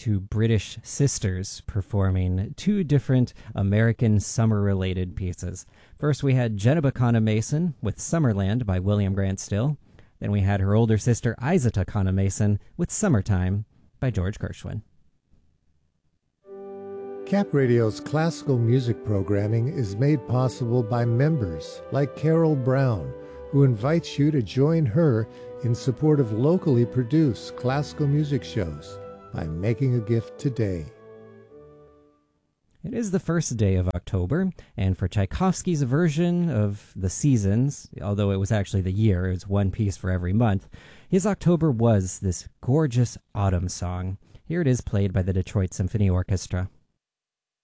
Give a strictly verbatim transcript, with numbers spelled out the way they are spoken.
two British sisters performing two different American summer-related pieces. First, we had Jenna Bacana Mason with Summerland by William Grant Still. Then we had her older sister, Isa Takana Mason, with Summertime by George Gershwin. Cap Radio's classical music programming is made possible by members like Carol Brown, who invites you to join her in support of locally produced classical music shows by making a gift today. It is the first day of October, and for Tchaikovsky's version of the seasons, although it was actually the year, it was one piece for every month, his October was this gorgeous autumn song. Here it is played by the Detroit Symphony Orchestra.